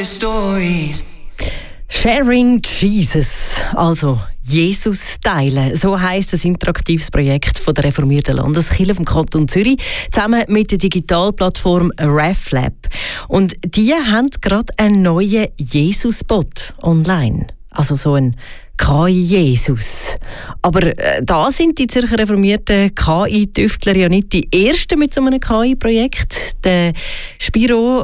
Sharing Jesus, also Jesus teilen. So heisst das interaktives Projekt von der reformierten Landeskirche vom Kanton Zürich zusammen mit der Digitalplattform RefLab. Und die haben gerade einen neuen Jesus-Bot online. Also so ein KI-Jesus. Aber da sind die Zürcher reformierten KI-Tüftler ja nicht die Ersten mit so einem KI-Projekt. Der Spiro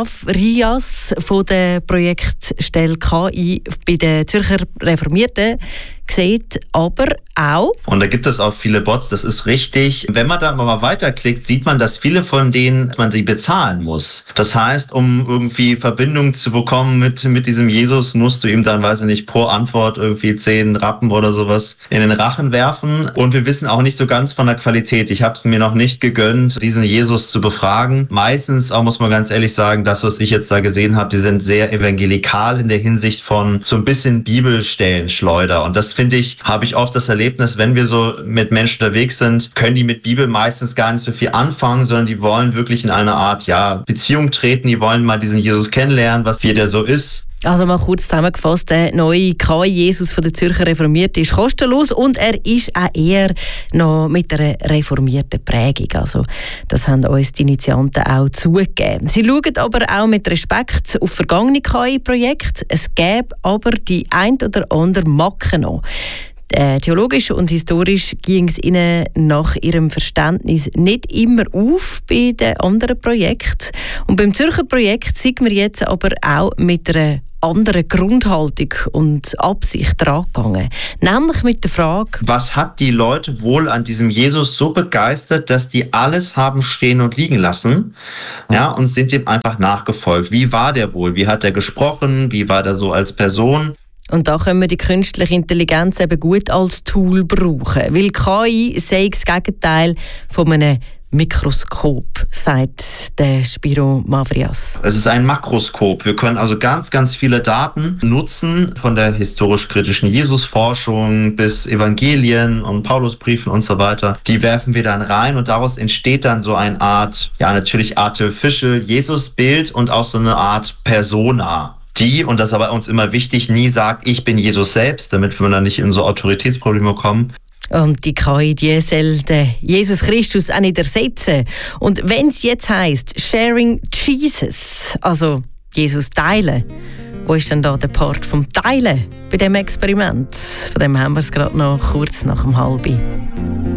Mavrias von der Projektstelle KI bei den Zürcher Reformierten sieht aber auch. Und da gibt es auch viele Bots, das ist richtig. Wenn man da mal weiterklickt, sieht man, dass viele von denen man die bezahlen muss. Das heißt, um irgendwie Verbindung zu bekommen mit diesem Jesus, musst du ihm dann, weiß ich nicht, pro Antwort irgendwie 10 Rappen oder sowas in den Rachen werfen. Und wir wissen auch nicht so ganz von der Qualität. Ich habe mir noch nicht gegönnt, diesen Jesus zu befragen. Meistens, auch muss man ganz ehrlich sagen, das, was ich jetzt da gesehen habe, die sind sehr evangelikal in der Hinsicht von so ein bisschen Bibelstellenschleuder. Und das finde ich, habe ich oft das Erlebnis, wenn wir so mit Menschen unterwegs sind, können die mit Bibel meistens gar nicht so viel anfangen, sondern die wollen wirklich in eine Art Beziehung treten, die wollen mal diesen Jesus kennenlernen, wie der so ist. Also mal kurz zusammengefasst, der neue KI-Jesus von der Zürcher Reformierten ist kostenlos und er ist auch eher noch mit einer reformierten Prägung. Also das haben uns die Initianten auch zugegeben. Sie schauen aber auch mit Respekt auf vergangene KI-Projekte. Es gäbe aber die ein oder andere Macke noch. Theologisch und historisch ging es ihnen nach ihrem Verständnis nicht immer auf bei den anderen Projekten. Und beim Zürcher Projekt sind wir jetzt aber auch mit einer anderen Grundhaltung und Absicht dran gegangen. Nämlich mit der Frage: Was hat die Leute wohl an diesem Jesus so begeistert, dass die alles haben stehen und liegen lassen, und sind ihm einfach nachgefolgt? Wie war der wohl? Wie hat er gesprochen? Wie war der so als Person? Und da können wir die künstliche Intelligenz eben gut als Tool brauchen. Weil KI sei das Gegenteil von einem Mikroskop, sagt der Spiro Mavrias. Es ist ein Makroskop. Wir können also ganz, ganz viele Daten nutzen, von der historisch-kritischen Jesusforschung bis Evangelien und Paulusbriefen und so weiter. Die werfen wir dann rein und daraus entsteht dann so eine Art, natürlich artificial Jesus-Bild und auch so eine Art Persona. Die, und das ist aber uns immer wichtig, nie sagt, ich bin Jesus selbst, damit wir dann nicht in so Autoritätsprobleme kommen. Und die KI, die soll den Jesus Christus auch nicht ersetzen. Und wenn es jetzt heisst, Sharing Jesus, also Jesus teilen, wo ist denn da der Part vom Teilen bei diesem Experiment? Von dem haben wir es gerade noch kurz nach dem 12:30.